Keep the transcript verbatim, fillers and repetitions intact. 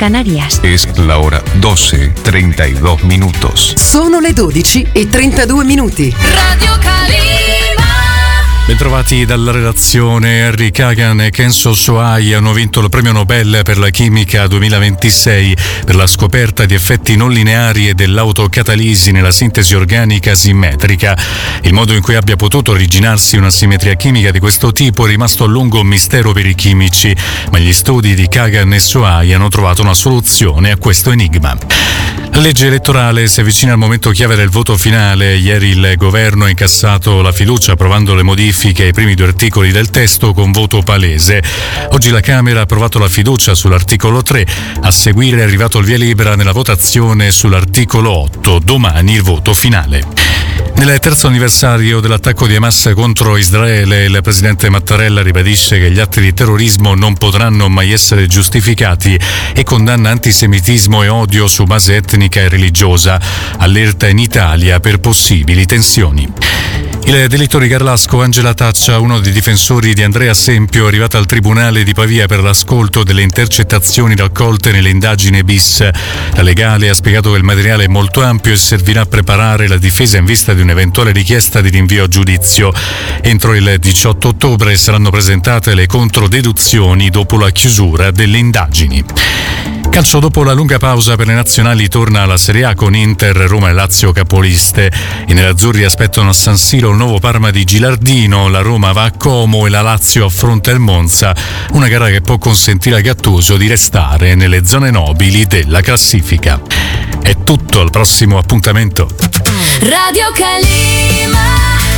Canarias. Es la hora doce treinta y dos minutos. Sono le dodici e trentadue minuti. Radio Calima. Bentrovati dalla redazione. Harry Kagan e Kenzo Sohai hanno vinto il premio Nobel per la chimica duemilaventisei per la scoperta di effetti non lineari e dell'autocatalisi nella sintesi organica simmetrica. Il modo in cui abbia potuto originarsi una simmetria chimica di questo tipo è rimasto a lungo un mistero per i chimici, ma gli studi di Kagan e Sohai hanno trovato una soluzione a questo enigma. La legge elettorale si avvicina al momento chiave del voto finale. Ieri il governo ha incassato la fiducia approvando le modifiche ai primi due articoli del testo con voto palese. Oggi la Camera ha approvato la fiducia sull'articolo tre. A seguire è arrivato il via libera nella votazione sull'articolo otto. Domani il voto finale. Nel terzo anniversario dell'attacco di Hamas contro Israele, il presidente Mattarella ribadisce che gli atti di terrorismo non potranno mai essere giustificati e condanna antisemitismo e odio su base etnica e religiosa. Allerta in Italia per possibili tensioni. Il delitto di Garlasco. Angela Taccia, uno dei difensori di Andrea Sempio, è arrivata al Tribunale di Pavia per l'ascolto delle intercettazioni raccolte nelle indagini bis. La legale ha spiegato che il materiale è molto ampio e servirà a preparare la difesa in vista di un'eventuale richiesta di rinvio a giudizio. Entro il diciotto ottobre saranno presentate le controdeduzioni dopo la chiusura delle indagini. Calcio. Dopo la lunga pausa per le nazionali torna alla Serie A con Inter, Roma e Lazio capoliste. I nerazzurri aspettano a San Siro il nuovo Parma di Gilardino, la Roma va a Como e la Lazio affronta il Monza, una gara che può consentire a Gattuso di restare nelle zone nobili della classifica. È tutto, al prossimo appuntamento. Radio Calima.